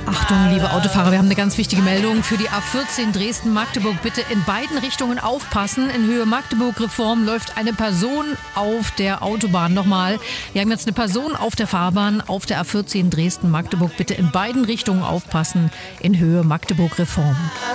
Achtung, liebe Autofahrer, wir haben eine ganz wichtige Meldung für die A14 Dresden-Magdeburg. Bitte in beiden Richtungen aufpassen. In Höhe Magdeburg-Reform läuft eine Person auf der Autobahn. Nochmal, wir haben jetzt eine Person auf der Fahrbahn auf der A14 Dresden-Magdeburg. Bitte in beiden Richtungen aufpassen in Höhe Magdeburg-Reform.